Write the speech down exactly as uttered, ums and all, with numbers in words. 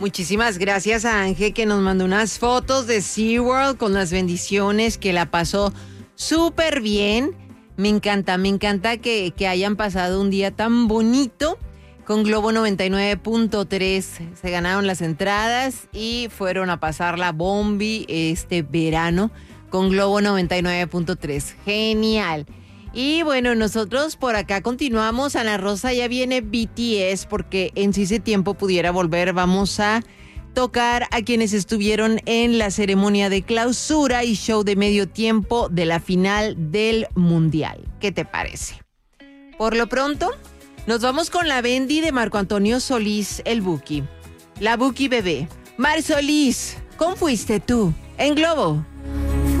Muchísimas gracias a Ángel que nos mandó unas fotos de SeaWorld con las bendiciones, que la pasó súper bien. Me encanta, me encanta que, que hayan pasado un día tan bonito con Globo noventa y nueve punto tres. Se ganaron las entradas y fueron a pasar la bombi este verano con Globo noventa y nueve punto tres. Genial. Y bueno, nosotros por acá continuamos. Ana Rosa, ya viene B T S porque en Si ese tiempo pudiera volver, vamos a tocar a quienes estuvieron en la ceremonia de clausura y show de medio tiempo de la final del Mundial. ¿Qué te parece? Por lo pronto, nos vamos con la Bendy de Marco Antonio Solís, el Buki. La Buki bebé. Mar Solís, ¿cómo fuiste tú? En Globo.